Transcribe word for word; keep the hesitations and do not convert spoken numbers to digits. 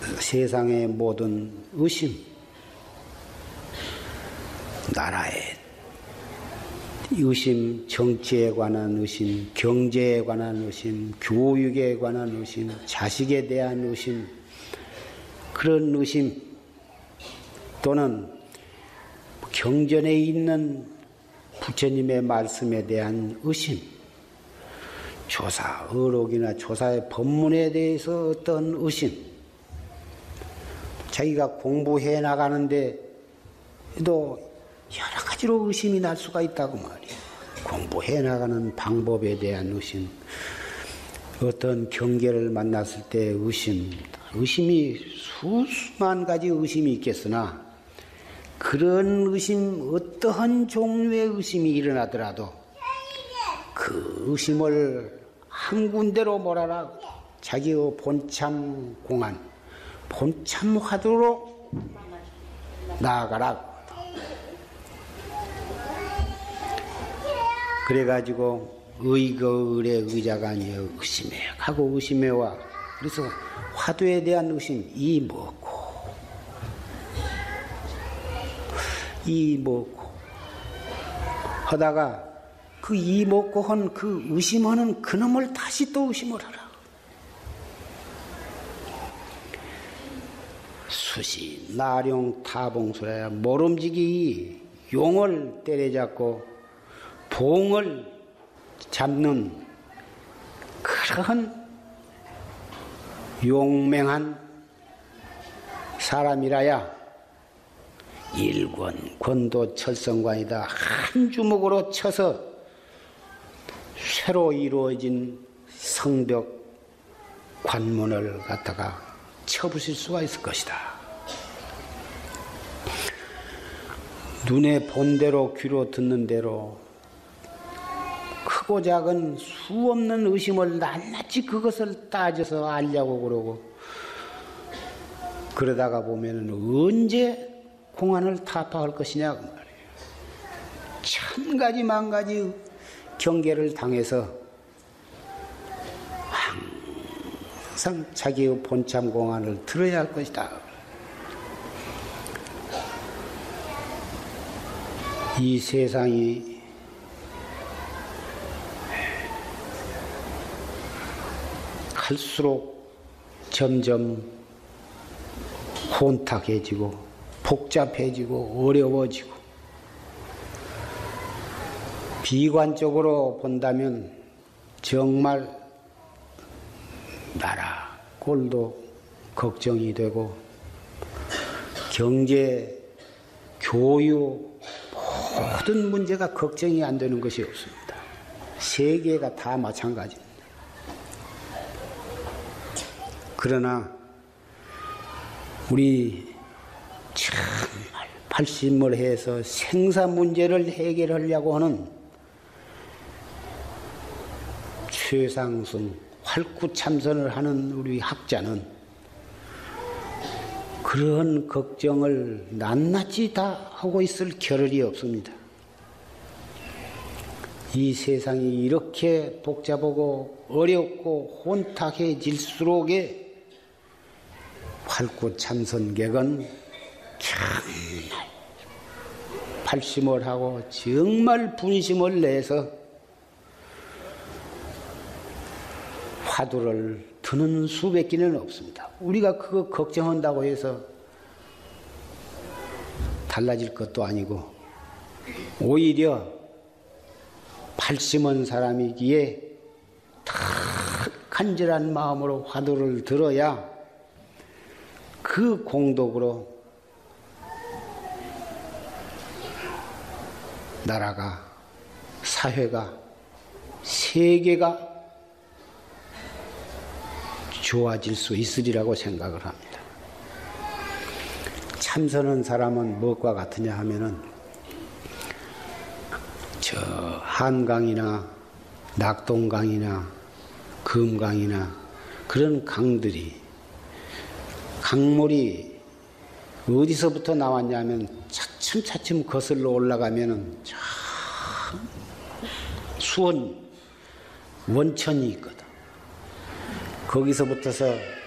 세상의 모든 의심, 나라의 의심, 정치에 관한 의심, 경제에 관한 의심, 교육에 관한 의심, 자식에 대한 의심, 그런 의심 또는 경전에 있는 부처님의 말씀에 대한 의심, 조사, 의록이나 조사의 법문에 대해서 어떤 의심, 자기가 공부해 나가는데 또 여러 가지로 의심이 날 수가 있다고 말이에요. 공부해 나가는 방법에 대한 의심, 어떤 경계를 만났을 때 의심, 의심이 수수만 가지 의심이 있겠으나 그런 의심, 어떠한 종류의 의심이 일어나더라도 그 의심을 한 군데로 몰아라 자기의 본참 공안, 본참 화두로 나아가라. 그래가지고 의가 의의 의자가 아니에요. 의심해 하고 의심해와. 그래서 화두에 대한 의심, 이 뭐고 이 뭐고 하다가 그 이 먹고 한 그 의심하는 그놈을 다시 또 의심을 하라. 수시 나룡 타봉수라야 모름지기 용을 때려잡고 봉을 잡는 그러한 용맹한 사람이라야 일권 권도 철성관이다. 한 주먹으로 쳐서 새로 이루어진 성벽 관문을 갖다가 쳐부실 수가 있을 것이다. 눈에 본 대로 귀로 듣는 대로 크고 작은 수 없는 의심을 낱낱이 그것을 따져서 알려고 그러고 그러다가 보면은 언제 공안을 타파할 것이냐 그 말이에요. 천 가지 만 가지 경계를 당해서 항상 자기의 본참 공안을 들어야 할 것이다. 이 세상이 갈수록 점점 혼탁해지고 복잡해지고 어려워지고 비관적으로 본다면 정말 나라 꼴도 걱정이 되고 경제, 교육 모든 문제가 걱정이 안 되는 것이 없습니다. 세계가 다 마찬가지입니다. 그러나 우리 정말 발심을 해서 생사 문제를 해결하려고 하는 최상승 활구참선을 하는 우리 학자는 그런 걱정을 낱낱이 다 하고 있을 겨를이 없습니다. 이 세상이 이렇게 복잡하고 어렵고 혼탁해질수록에 활구참선객은 정말 발심을 하고 정말 분심을 내서 화두를 드는 수밖에는 없습니다. 우리가 그거 걱정한다고 해서 달라질 것도 아니고 오히려 발심한 사람이기에 다 간절한 마음으로 화두를 들어야 그 공덕으로 나라가, 사회가, 세계가 좋아질 수 있으리라고 생각을 합니다. 참선한 사람은 무엇과 같으냐 하면은 저 한강이나 낙동강이나 금강이나 그런 강들이 강물이 어디서부터 나왔냐면 차츰차츰 거슬러 올라가면은 참 수원 원천이 있거든. 거기서부터서